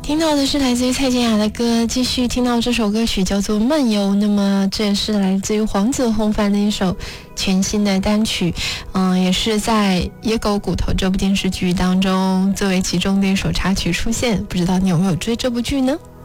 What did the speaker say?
听到的是来自于蔡健雅的歌，继续听到这首歌曲叫做《漫游》，那么这也是来自于黄子弘凡的一首全新的单曲，也是在《野狗骨头》这部电视剧当中作为其中的一首插曲出现，不知道你有没有追这部剧呢？